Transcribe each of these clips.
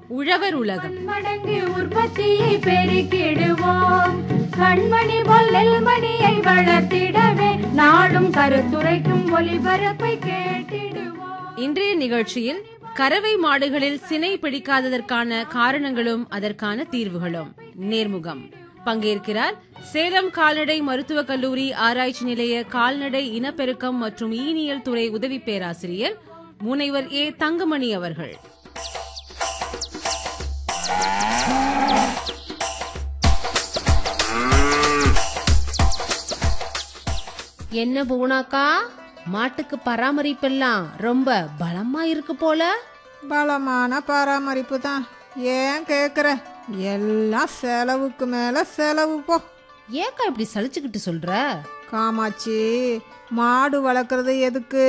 உழவர் உலகம். மடங்கு உற்பத்தியை பெருக்கிடுவோம், கண்மணி பொல்லல் மணியை வளர்த்திடவே நாடும் கருத்துரைக்கும் ஒலிபரப்பை கேட்டிடுவோம். இன்றைய நிகழ்ச்சியில் கறவை மாடுகளில் சினை பிடிக்காததற்கான காரணங்களும் அதற்கான தீர்வுகளும் நேர்முகம். பங்கேற்கிறார் சேலம் கால்நடை மருத்துவக் கல்லூரி ஆராய்ச்சி நிலைய கால்நடை இனப்பெருக்கம் மற்றும் ஈனியல் துறை உதவி பேராசிரியர் முனைவர் ஏ தங்கமணி அவர்கள். என்ன புவனாக்கா, மாட்டுக்கு பராமரிப்பெல்லாம் ரொம்ப பலமா இருக்கு போல. பலமான பராமரிப்பு தான், ஏன் கேக்குற? எல்லாம் செலவுக்கு மேல செலவு போ. ஏக்கா இப்படி சலிச்சுக்கிட்டு சொல்ற? காமாட்சி, மாடு வளர்க்கறது எதுக்கு?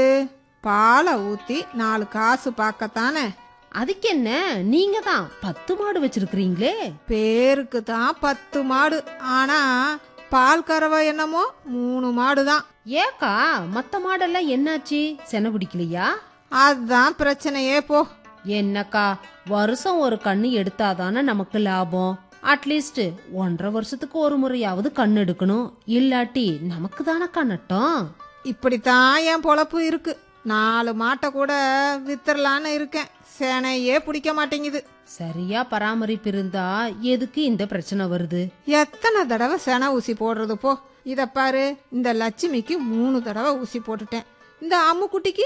பாலை ஊத்தி 4 காசு பார்க்கத்தானே. அதுக்கு என்ன, நீங்க தான் 10 மாடு வச்சிருக்கீங்களே. பேருக்கு தான் 10 மாடு, ஆனா பால் கறவை என்னமோ 3 மாடு தான். ஏக்கா மத்த மாடெல்லாம் என்னாச்சு, செனை பிடிக்கலையா? அதுதான் பிரச்சனையே போ. என்னக்கா, வருஷம் ஒரு கண்ணு எடுத்தாதானே நமக்கு லாபம். அட்லீஸ்ட் 1.5 வருஷத்துக்கு ஒரு முறையாவது கண்ணு எடுக்கணும், இல்லாட்டி நமக்கு தானக்கா நட்டம். இப்படித்தான் என் பொழப்பு இருக்கு. 4 மாட்டை கூட வித்தரலான்னு இருக்கேன், சேனையே பிடிக்க மாட்டேங்குது. சரியா பராமரிப்பு இருந்தா எதுக்கு இந்த பிரச்சனை வருது? எத்தனை தடவை செனை ஊசி போடுறது போ. இத பாரு, இந்த லட்சுமிக்கு 3 தடவை ஊசி போட்டுட்டேன், இந்த அம்முக்குட்டிக்கு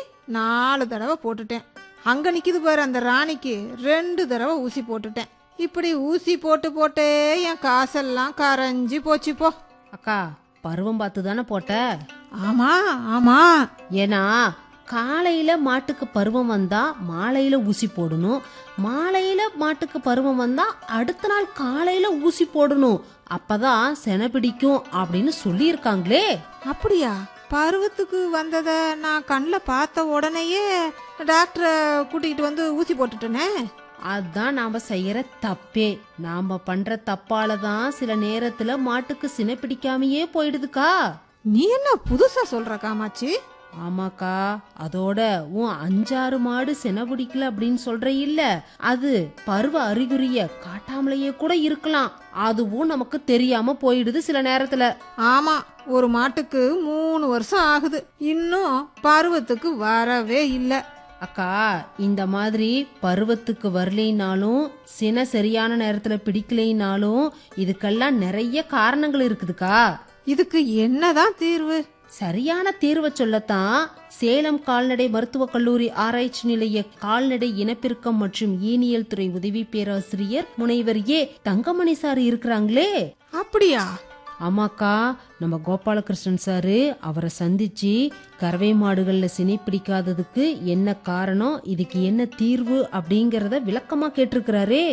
4 தடவை போட்டுட்டேன், அங்க நிக்குது பாரு அந்த ராணிக்கு 2 தடவை ஊசி போட்டுட்டேன். இப்படி ஊசி போட்டு போட்டே என் காசெல்லாம் கரைஞ்சி போச்சு போ. அக்கா, பருவம் பார்த்து தானே போட்ட? ஆமா ஆமா. ஏன்னா காலையில மாட்டுக்கு பருவம் வந்தா மாலையில ஊசி போடணும், மாலையில மாட்டுக்கு பருவம் வந்தா அடுத்த நாள் காலையில ஊசி போடணும், அப்பதான் செனை பிடிக்கும் அப்படின்னு சொல்லி இருக்காங்களே. அப்படியா? பருவத்துக்கு வந்தத நான் கண்ணில் பார்த்த உடனேயே டாக்டரை கூட்டிகிட்டு வந்து ஊசி போட்டுட்டேனே. அதான் நாம செய்யற தப்பே. நாம பண்ற தப்பாலதான் சில நேரத்துல மாட்டுக்கு சினை பிடிக்காமையே போயிடுதுக்கா. நீ என்ன புதுசா சொல்ற காமாட்சி? ஆமாக்கா, அதோட உன் 5-6 மாடு செனை பிடிக்கல அப்படின்னு சொல்ற இல்ல, அது பருவ அறிகுறிய காட்டாமலேயே கூட இருக்கலாம், அதுவும் நமக்கு தெரியாம போயிடுது சில நேரத்துல. ஆமா, ஒரு மாட்டுக்கு 3 வருஷம் ஆகுது, இன்னும் பருவத்துக்கு வரவே இல்ல. அக்கா, இந்த மாதிரி பருவத்துக்கு வரலைனாலும் சினை சரியான நேரத்துல பிடிக்கலைனாலும் இதுக்கெல்லாம் நிறைய காரணங்கள் இருக்குதுக்கா. இதுக்கு என்னதான் தீர்வு? சரியான தீர்வை சொல்லத்தான் சேலம் கால்நடை மருத்துவக் கல்லூரி ஆராய்ச்சி நிலைய கால்நடை இனப்பெருக்கம் மற்றும் ஈனியல் துறை உதவி பேராசிரியர் முனைவர் ஏ தங்கமணி சார் இருக்கிறாங்களே. அப்படியா? ஆமாக்கா, நம்ம கோபாலகிருஷ்ணன் சாரு அவரை சந்திச்சு கறவை மாடுகள்ல சினை பிடிக்காததுக்கு என்ன காரணம், இதுக்கு என்ன தீர்வு அப்படிங்கறத விளக்கமா கேட்டிருக்கிறாரே.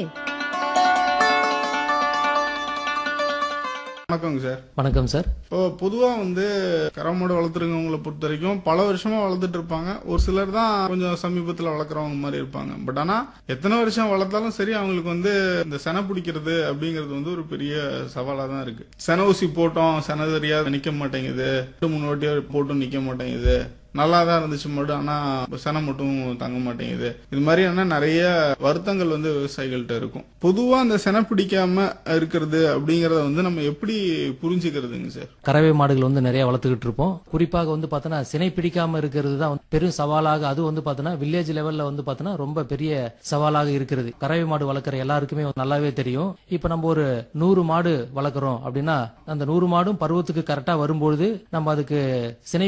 வணக்கங்க சார். வணக்கம் சார். இப்போ பொதுவாக கறவை மாடு வளர்த்துறவங்களை பொறுத்த வரைக்கும் பல வருஷமா வளர்த்துட்டு இருப்பாங்க. ஒரு சிலர் தான் கொஞ்சம் சமீபத்தில் வளர்க்குறவங்க மாதிரி இருப்பாங்க. பட் ஆனால் எத்தனை வருஷம் வளர்த்தாலும் சரி, அவங்களுக்கு இந்த செனை பிடிக்கிறது அப்படிங்கிறது ஒரு பெரிய சவாலாக தான் இருக்கு. செனை ஊசி போட்டோம், செனை சரியா நிற்க மாட்டேங்குது, 2-3 வாட்டி போட்டும் நிற்க மாட்டேங்குது, நல்லா தான் இருந்துச்சு மாடு, ஆனா செனை மட்டும் தங்க மாட்டேங்குது. இது மாதிரியான நிறைய வருத்தங்கள் விவசாயிகள்கிட்ட இருக்கும். பொதுவா அந்த செனை பிடிக்காம இருக்கிறது அப்படிங்கறத நம்ம எப்படி புரிஞ்சுக்கிறதுங்க சார்? கறவை மாடுகள் நிறைய வளர்த்துக்கிட்டு இருப்போம். குறிப்பாக பார்த்தோன்னா சினை பிடிக்காம இருக்கிறது தான் பெரும் சவாலாக, அது பார்த்தோன்னா வில்லேஜ் லெவல்ல பார்த்தோன்னா ரொம்ப பெரிய சவாலாக இருக்கிறது. கறவை மாடு வளர்க்குற எல்லாருக்குமே நல்லாவே தெரியும். இப்ப நம்ம ஒரு 100 மாடு வளர்க்குறோம் அப்படின்னா அந்த 100 மாடும் பருவத்துக்கு கரெக்டா வரும்பொழுது நம்ம அதுக்கு சினை